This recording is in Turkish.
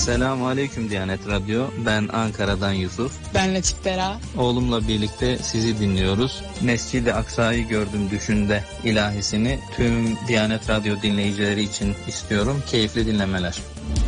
Selamun Aleyküm Diyanet Radyo. Ben Ankara'dan Yusuf. Ben Latif Bera. Oğlumla birlikte sizi dinliyoruz. Mescid-i Aksa'yı gördüm düşünde ilahisini tüm Diyanet Radyo dinleyicileri için istiyorum. Keyifli dinlemeler.